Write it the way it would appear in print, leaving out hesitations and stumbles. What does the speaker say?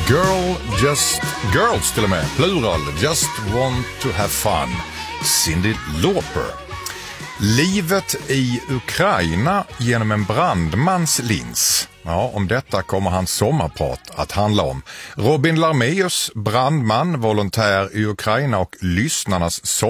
Girls till och med, plural, just want to have fun. Cyndi Lauper. Livet i Ukraina genom en brandmans lins. Ja, om detta kommer hans sommarprat att handla om. Robin Larmeus, brandman, volontär i Ukraina och lyssnarnas